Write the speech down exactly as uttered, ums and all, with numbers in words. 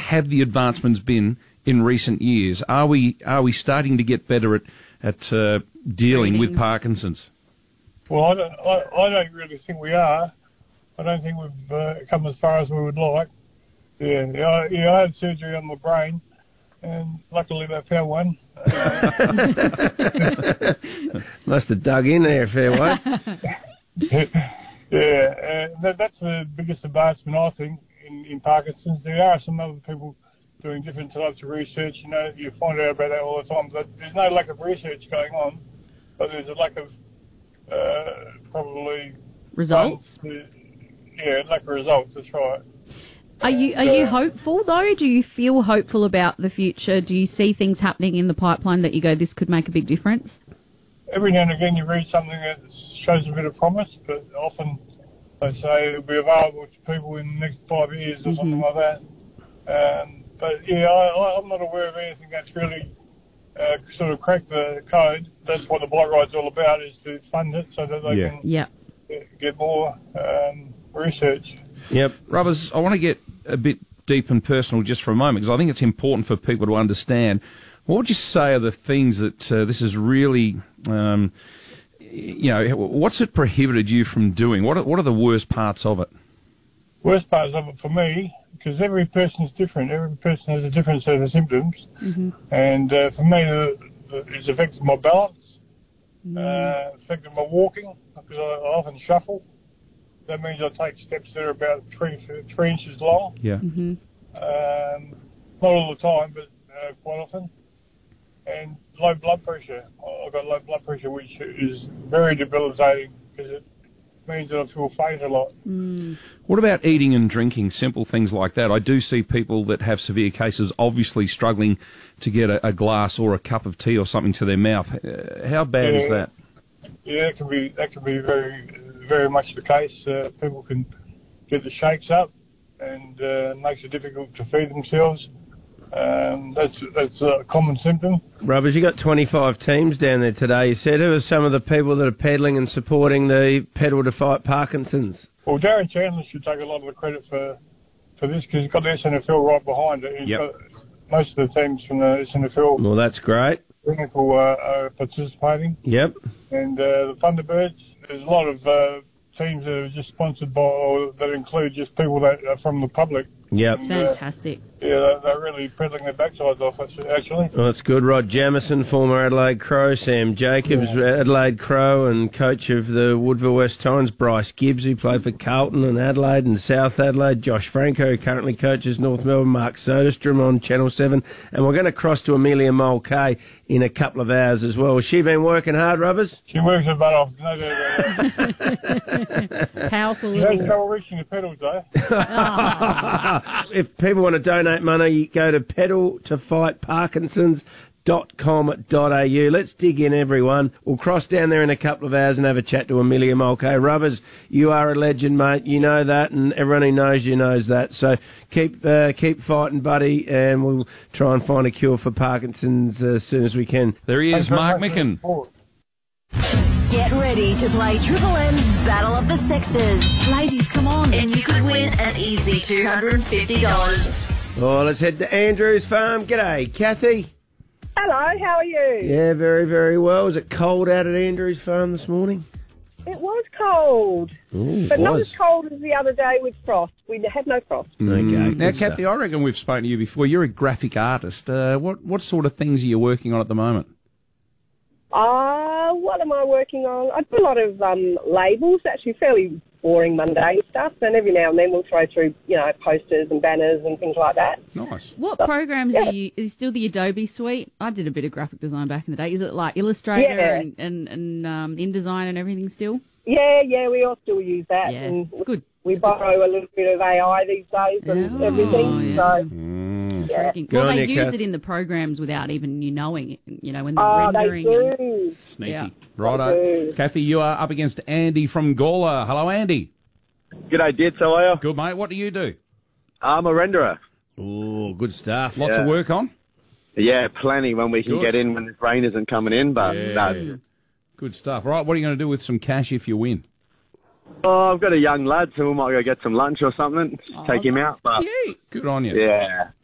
have the advancements been in recent years? Are we are we starting to get better at at uh, dealing Breathing. with Parkinson's? Well, I don't, I, I don't really think we are. I don't think we've uh, come as far as we would like. Yeah, yeah, I, yeah, I had surgery on my brain, and luckily they found one. Uh, Must have dug in there a fair way. yeah, uh, that, that's the biggest advancement, I think, in, in Parkinson's. There are some other people doing different types of research. You know, you find out about that all the time. But there's no lack of research going on, but there's a lack of uh, probably Results? funds to- yeah, lack of results. That's right. Are you are you hopeful though? Do you feel hopeful about the future? Do you see things happening in the pipeline that you go, this could make a big difference? Every now and again you read something that shows a bit of promise, but often they say it'll be available to people in the next five years or Mm-hmm. something like that. Um, but yeah, I, I'm not aware of anything that's really uh, sort of cracked the code. That's what the Bike Ride's all about, is to fund it so that they Yeah. can Yeah. get more um, research. Yep. Rubbers, I want to get a bit deep and personal just for a moment, because I think it's important for people to understand. What would you say are the things that uh, this is really, um, you know, what's it prohibited you from doing? What are, what are the worst parts of it? Worst parts of it for me, because every person's different. Every person has a different set of symptoms. Mm-hmm. And uh, for me, the, the, it's affected my balance, uh, affected my walking, because I, I often shuffle. That means I take steps that are about three three inches long. Yeah. Mm-hmm. Um, not all the time, but uh, quite often. And low blood pressure. I've got low blood pressure, which is very debilitating because it means that I feel faint a lot. Mm. What about eating and drinking, simple things like that? I do see people that have severe cases obviously struggling to get a, a glass or a cup of tea or something to their mouth. Uh, how bad Yeah. is that? Yeah, that can be that can be very very much the case. Uh, people can get the shakes up, and uh, makes it difficult to feed themselves. Um, that's that's a common symptom. Rubbers, you got twenty-five teams down there today. You said who are some of the people that are peddling and supporting the Pedal to Fight Parkinson's? Well, Darren Chandler should take a lot of the credit for for this because he's got the S N F L right behind it. He's Yep. got most of the teams from the S N F L Well, that's great. uh, are participating, Yep. and uh, the Thunderbirds. There's a lot of uh, teams that are just sponsored by, or that include just people that are from the public. Yep. It's fantastic. Yeah, they're, they're really peddling their backsides off us, actually. Well, that's good. Rod Jamison, former Adelaide Crow. Sam Jacobs, Adelaide Crow and coach of the Woodville West Torrens. Bryce Gibbs, who played for Carlton and Adelaide and South Adelaide. Josh Franco, who currently coaches North Melbourne. Mark Soderstrom on Channel seven. And we're going to cross to Amelia Mulcahy in a couple of hours as well. Has she been working hard, Rubbers? She works her butt off, no doubt about that. Powerful She has little... trouble reaching the pedals, though. If people want to donate money, go to pedal to fight parkinsons dot com dot a u. Let's dig in, everyone. We'll cross down there in a couple of hours and have a chat to Amelia Mulcahy. Rubbers, you are a legend, mate. You know that, and everyone who knows you knows that. So keep uh, keep fighting, buddy, and we'll try and find a cure for Parkinson's uh, as soon as we can. There he is, Thanks very Mark much for the Micken. support. Get ready to play Triple M's Battle of the Sexes. Ladies, come on. And you could win an easy two hundred fifty dollars. Oh, let's head to Andrew's farm. G'day, Kathy. Hello, how are you? Yeah, very, very well. Is it cold out at Andrew's farm this morning? It was cold, Ooh, but it not was. as cold as the other day with frost. We had no frost. Okay, Mm. Now, good stuff. Kathy, I reckon we've spoken to you before. You're a graphic artist. Uh, what what sort of things are you working on at the moment? Ah, uh, what am I working on? I do a lot of um, labels, actually fairly boring, mundane stuff, and every now and then we'll throw through, you know, posters and banners and things like that. Nice. What programs are you... Is it still the Adobe suite? I did a bit of graphic design back in the day. Is it like Illustrator Yeah. and, and, and um, InDesign and everything still? Yeah, yeah, we all still use that. Yeah, and it's good. We It's good borrow a little bit of A I these days and Oh, everything, yeah. so... Mm. Yeah. Good. Good Well, on they you, use Kath. it in the programs without even you knowing it, you know, when they're Oh, they rendering. and- do. Sneaky. Yeah. Righto. do. Kathy, you are up against Andy from Gawler. Hello, Andy. G'day, Dits. How are you? Good, mate. What do you do? I'm a renderer. Oh, good stuff. Lots of Yeah. work on? Yeah, plenty when we can Good. get in when the rain isn't coming in, but Yeah. no. Good stuff. Right, what are you going to do with some cash if you win? Oh, I've got a young lad, so we might go get some lunch or something. Oh, Take him that's out, but cute. Good on you. yeah.